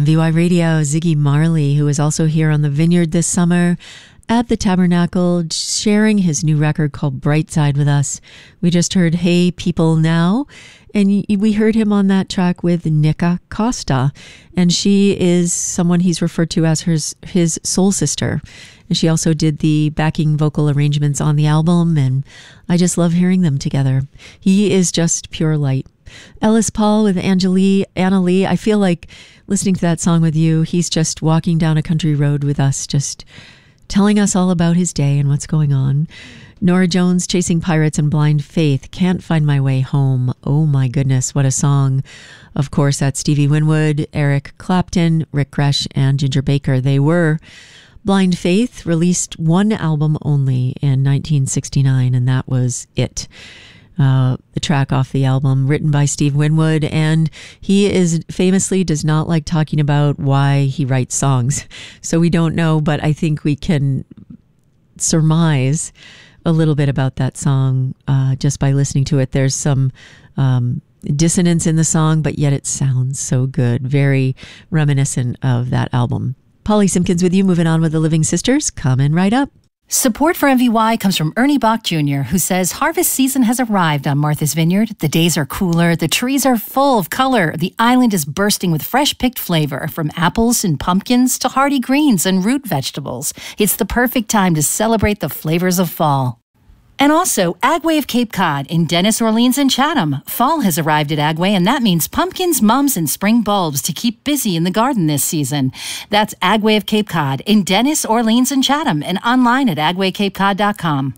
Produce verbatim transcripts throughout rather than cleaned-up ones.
M V Y Radio, Ziggy Marley, who is also here on the Vineyard this summer at the Tabernacle, sharing his new record called Brightside with us. We just heard Hey People Now, and we heard him on that track with Nika Costa, and she is someone he's referred to as his, his soul sister. And she also did the backing vocal arrangements on the album, and I just love hearing them together. He is just pure light. Ellis Paul with Angelie, Anna Lee. I feel like listening to that song with you, he's just walking down a country road with us, just telling us all about his day and what's going on. Norah Jones, Chasing Pirates and Blind Faith, Can't Find My Way Home. Oh my goodness, what a song. Of course, that's Stevie Winwood, Eric Clapton, Rick Gresh, and Ginger Baker. They were Blind Faith, released one album only in nineteen sixty-nine, and that was it. Uh, the track off the album, written by Steve Winwood, and he is famously does not like talking about why he writes songs. So we don't know, but I think we can surmise a little bit about that song uh, just by listening to it. There's some um, dissonance in the song, but yet it sounds so good. Very reminiscent of that album. Polly Simpkins with you, moving on with the Living Sisters, coming right up. Support for M V Y comes from Ernie Bach Junior, who says harvest season has arrived on Martha's Vineyard. The days are cooler, the trees are full of color, the island is bursting with fresh picked flavor, from apples and pumpkins to hardy greens and root vegetables. It's the perfect time to celebrate the flavors of fall. And also, Agway of Cape Cod in Dennis, Orleans, and Chatham. Fall has arrived at Agway, and that means pumpkins, mums, and spring bulbs to keep busy in the garden this season. That's Agway of Cape Cod in Dennis, Orleans, and Chatham, and online at agway cape cod dot com.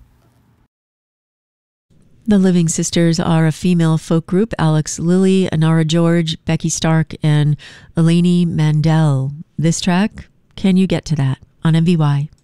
The Living Sisters are a female folk group. Alex Lilly, Anara George, Becky Stark, and Eleni Mandel. This track, Can You Get to That? On M V Y.